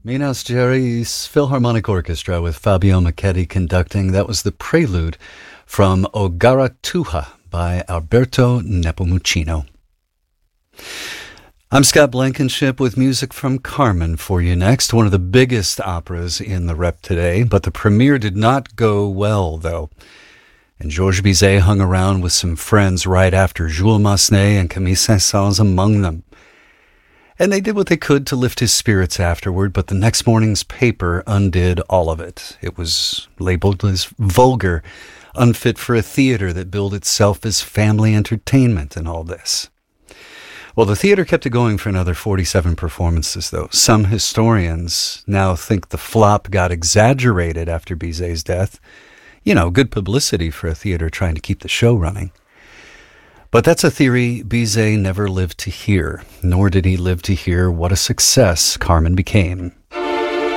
Minas Gerais Philharmonic Orchestra with Fabio Macchetti conducting. That was the prelude from O Garatuha by Alberto Nepomuceno. I'm Scott Blankenship with music from Carmen for you next, one of the biggest operas in the rep today, but the premiere did not go well, though. And Georges Bizet hung around with some friends right after, Jules Massenet and Camille Saint-Saëns among them. And they did what they could to lift his spirits afterward, but the next morning's paper undid all of it. It was labeled as vulgar, unfit for a theater that billed itself as family entertainment and all this. Well, the theater kept it going for another 47 performances, though. Some historians now think the flop got exaggerated after Bizet's death. You know, good publicity for a theater trying to keep the show running. But that's a theory Bizet never lived to hear, nor did he live to hear what a success Carmen became.